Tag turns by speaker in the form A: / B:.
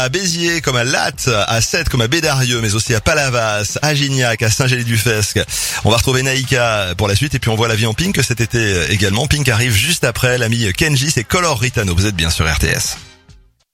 A: À Béziers, comme à Latte, à Sète, comme à Bédarieux, mais aussi à Palavas, à Gignac, à Saint-Gély-du-Fesque. On va retrouver Naïka pour la suite et puis on voit la vie en Pink cet été également. Pink arrive juste après l'ami Kenji, c'est Color Ritano. Vous êtes bien sur RTS.